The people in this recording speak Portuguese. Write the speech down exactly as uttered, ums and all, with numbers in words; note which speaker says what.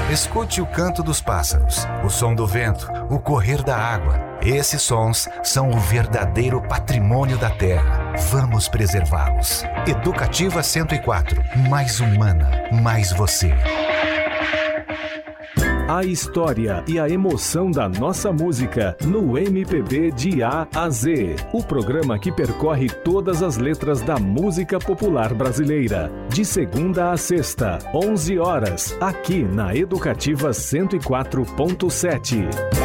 Speaker 1: Escute o canto dos pássaros, o som do vento, o correr da água. Esses sons são o verdadeiro patrimônio da terra. Vamos preservá-los. Educativa cento e quatro. Mais humana, mais você.
Speaker 2: A história e a emoção da nossa música no M P B de A a Z. O programa que percorre todas as letras da música popular brasileira. De segunda a sexta, onze horas, aqui na Educativa cento e quatro ponto sete.